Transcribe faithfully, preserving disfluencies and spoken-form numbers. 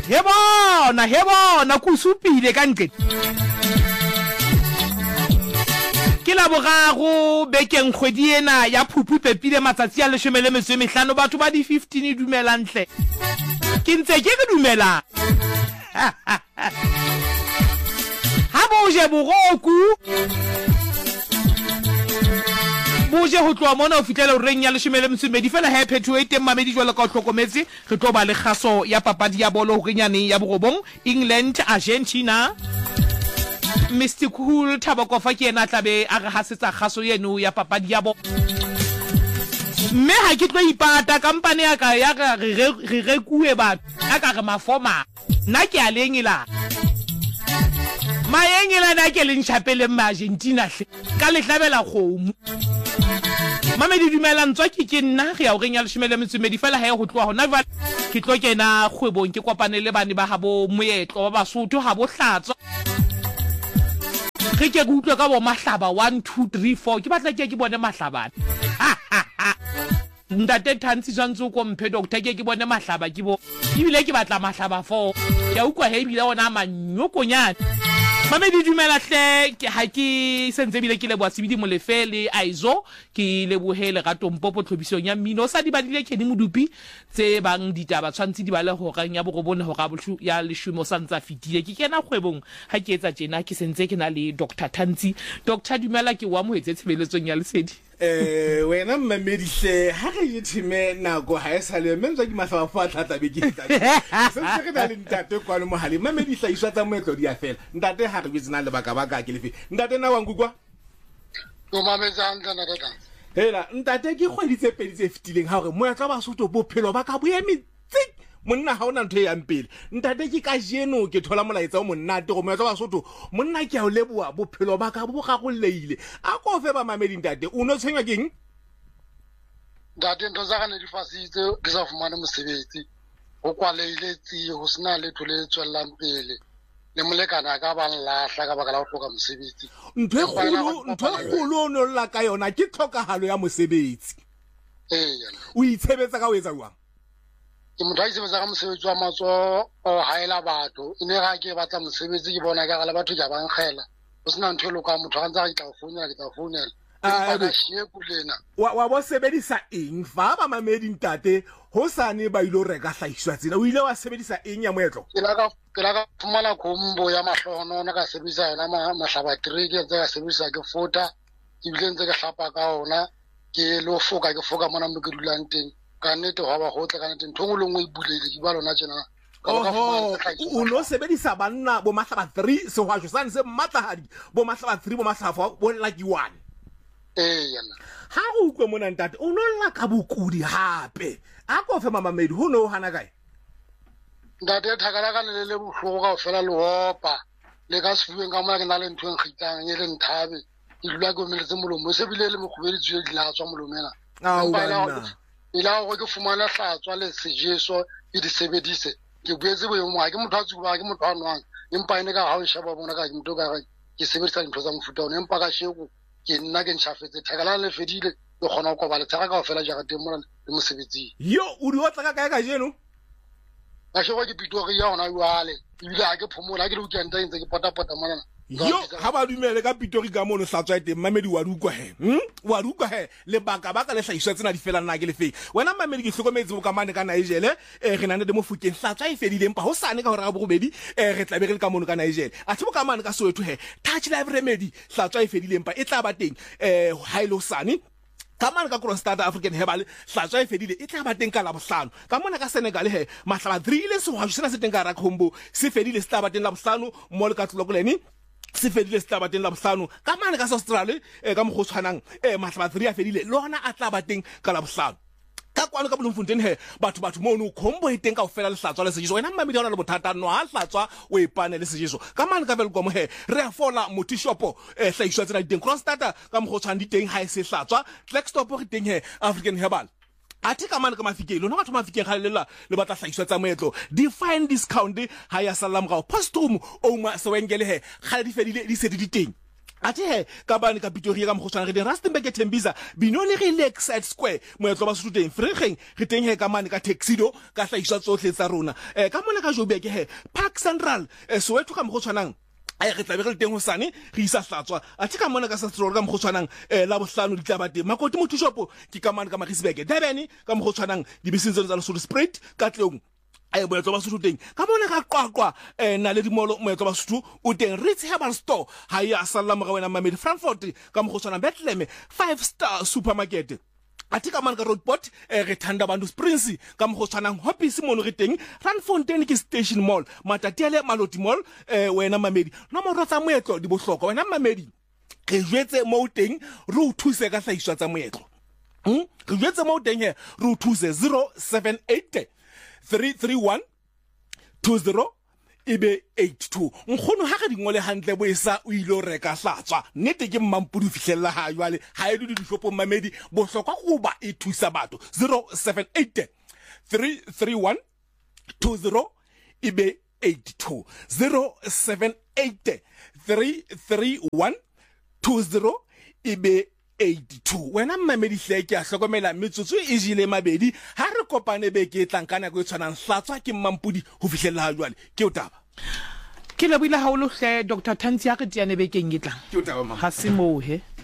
he bona he bona ku supile ka nqe ke la bogago bekeng kgwedi ena ya phuphu pepile matsatsi a leshome le metso e mehlano batho ba di fifteen dumela ntle ke ntse ke ke dumela ha boje bogoku boje ho tloa mona o fitlela o reng ya leshome le metso e medi fela ha phetho e teng mamedi jwale ka o hlokometse re tlo ba le kgaso ya papadi ya bolo ho renyane ya borobong England Argentina. Mister Cool Tabakofa ke ena tlabe a re hasetsa kgaso yeno ya papadi ya bo mme ha ke tlo ipata kampane ya ka ya re re rekue ba aka re mafoma nna ke a lengela maengela na ke le nchapele ma Argentina hle ka le hlabela khomu mamedi dumela ntswa ke ke nna re ya o renya le shimele metsumedi fela ha go tloa hona jwale ke tlo kena kgwebong ke kopane le bane ba habo moetlo ba Basotho ha bo hlatswa ke ke utlwa ka bo mahlaba one two three four ke batla ke ke bone mahlabane ndate Thansi Zantsu ko mphe doctor ke ke bone mahlaba ke bo ibile ke batla mahlaba four ya ukwa he ibile ona manyokonyana mamedi dumela hle ke ha ke sentse bile ke le bua sebidi molefele aizo ke le bohele ga Tompopo tlhobisong ya mmino sa di badile ke di modupi tse bang ditaba tshwantsi di bale ho rang ya borobone ho ga bohlu ya leshumo sa ntsa fitile ke kena kgwebong ha ke etsa tjena ke sentse ke na le Doctor Thansi. Doctor dumela ke wa mohetse tshebeletsong ya lesedi eh wena mmamedi hle ha re yithime nako ha esale mentswa ke mahlaba fa tlhatla be ke tla se se ke na le ntate kwa le mohali mmamedi hle iswa tsa moetlo di a fela ntate ha re bitsena le baka baka ke lefe ntate na wa ngukwa o mametsang kana tata hela ntate ke kgweditse pedi tse fitileng ha hore moetlo ba Basotho bophelo ba ka boemi tsi monna ha ona ntho e yang pele ntate ke ka jeno ke thola molaetsa o monnate go moetlo ba Basotho monna ke a o leboa bophelo ba ka bo ga go leile a ko fe ba mamedi ntate o no tshwenga keng ntate ntho tsa gane di fasitse ke sa fumane mosebetsi go kwaleile tsi go sena le thole tswellang pele le molekana ka ba lahla ka baka la go hloka mosebetsi ntho e kgolo ntho e kgolo o no lla ka yona ke tlhokahalo ya mosebetsi eh o itshebetsa ka o etsa jwang ke motho a itshebetsa ka mosebetsi wa matso o haela batho ine ga ke batla mosebetsi ke bona ka gala batho ja ba nkgela o sena ntho e loka motho ga ntse ga tla founela ke tla founela a shie kulena wa wa bo sebedisa eng fa ba mamedi ntate ho sane ba ile reka hlaiswa tsena o ile wa sebedisa eng ya moetlo ke la ka ke la ka fumana kombo ya mahlono na ka sebedisa yona mahlaba three ke tsa ka sebedisa ke fota ke bile ntse ke hlapa ka ona ke lo foka ke foka mona mo ke dulang teng ka nete ha ba go tla ka nete ntho ngwe e bulele di ba lona tsena oho o lo sebedisa banna bo mahlaba three se hwa sane se matlahadi bo mahlaba three bo mahlaba bo lucky one eh yana ha o ukwe mona ntate o no lla ka bokudi hape a ko fe mamamedi ho no hana kae ntate thakala ka le le bohlogo ka fela le hopa le ka sefueng ka mona ke na le ntho en khitang e le nthabe ke dula go meletse molomo se bile le mogobeditse di la tswa molomela a o bana ila go ke fumana hlatswa le sejeso e di sebedise ke buetse bo mo ga ke motho a tsuba ke motho a nwang empa ene ka ha o sheba bona ka ke motho ka ke sebedisa ntho tsa mofuta ona empa ka sheko ke nna ke ntshafetse thakala le fedile ke gona go koba le tsaka ka fela jaga teng mona le mosebetsi yo o di otla ka kae ka jeno ka shego ke Pitori ya ona jwale ibile ha ke phomola ke le ukenta ntse ke pota pota mona yo ha ba dumele ka Pitori ka mono hlatswa teng mamedi wa rukwa he hm wa rukwa he le baka baka le hlaiswa tsena di fela nna ke le fe wena mamedi ke hlokometse bo ka mane ka Nigeria eh re nane de mo fukeng hlatswa e fedile empa ho sane ka hore ga bobedi eh re tla be re le ka mono ka Nigeria a tsebo ka mane ka Soweto he touch live remedy hlatswa e fedile empa e tla ba teng eh hailo sane ka mane ka Kroonstad African Herbal hlatswa e fedile e tla ba teng ka la bohlano ka mona ka Senegal he mahlaba three ile se hwa sena se teng ka ra khombo se fedile se tla ba teng la bohlano mo le ka tlokoleni se fedile se tla ba teng la bohlano ka mane ka Australia eh ka mo go tshwanang eh mahlaba three a fedile lona a tla ba teng ka la bohlano ka kwano ka Bloemfontein he batho batho mo no khombo e teng ka ofela le hlatswa le sejeso wena mmamedi ona le bothata no ha hlatswa o ipane le sejeso ka mane ka Velkom he re a fola motishopo eh hlaiswa tsena di teng Kroonstad ka mo go tshwana di teng ha e se hlatswa Klerksdorp re teng he African Herbal ati ka mane ka Mafikeng lona batho Mafikeng ga le le batla hlaiswa tsa moetlo di fine discount ha ya salam ga postrum o ma se wengele he ga di fedile di se di teng ate he ka bane ka Pretoria ka mokgotshwana re di Rustenburg Tembisa binone re Lakeside Square moetlo ba Sotho teng Vredegem re teng he ka mane ka Tuxedo ka hlaiswa tsohle tsa rona eh ka mona ka Joburg he Park Central eh Soweto ka mokgotshwanang ai re tla be re teng ho sane re isa hlatswa ati ka mona ka Sastrol ka mokgotshwanang eh la bohlano di tla ba teng Makoti Motho Shop ke ka mane ka Magisburg Durban ka mokgotshwanang di bisitse tsa Lesotho Spread ka tlong ai moetlo ba Sotho teng ka mona ka Qwaqwa eh na le dimolo moetlo ba Sotho o teng Ritz Herbal Store ha ya sala mo ga wena mamedi Frankfurt ka mokgotshwana Bethlehem five star supermarket ati ka mane ka Roadport eh re thanda bantu Springs ka mokgotshwanang Hopis mono re teng Randfontein ke Station Mall Matatiele Maloti Mall eh wena mamedi nomoro tsa moetlo di bohlokwa wena mamedi re jwetse mo teng re o thuse ka hlaiswa tsa moetlo hm re jwetse mo teng he re o thuse zero seven eight three three one two zero ibe eight two nkgono ha ga dingole hantle bo isa o ile reka hlatswa nnete ke Mmampudi fihlella ha jwale ha e di dishopo mamedi bohlokwa go ba e thusa batho zero seven eight three three one two zero ibe eight two zero seven eight three three one two zero ibe eighty-two wena mmamedi hleke a hlokomela metsotso e jile mabedi ha re kopane be ke tlankana go tshwanang hlatswa ke Mmampudi ho fihlella ha jwale ke o taba ke le buile ha o lo hle Doctor Tanzi ya re tiane be ke ngitla ke o taba ma ha se mo he